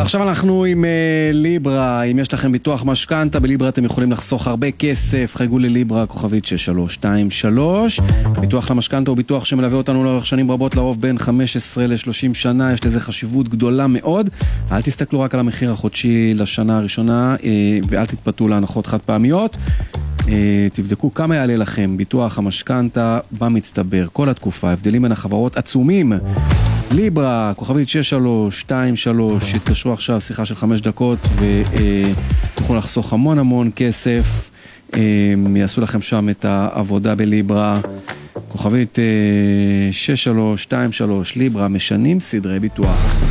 ועכשיו אנחנו עם ליברה. אם יש לכם ביטוח משכנתה, בליברה אתם יכולים לחסוך הרבה כסף. חייגו לליברה, כוכבית 6323. ביטוח למשכנתה הוא ביטוח שמלווה אותנו לאורך שנים רבות, לרוב בין 15 ל-30 שנה. יש לזה חשיבות גדולה מאוד. אל תסתכלו רק על המחיר החודשי לשנה הראשונה, ואל תתפתו להנחות חד פעמיות. תבדקו כמה יעלה לכם ביטוח המשכנתה במצטבר כל התקופה. הבדלים בין החברות עצומים. ליברה, כוכבית 6323, התקשרו עכשיו, שיחה של 5 דקות ותוכלו לחסוך המון כסף. יעשו לכם שם את העבודה בליברה. כוכבית 6323, ליברה, משנים סדרי ביטוח.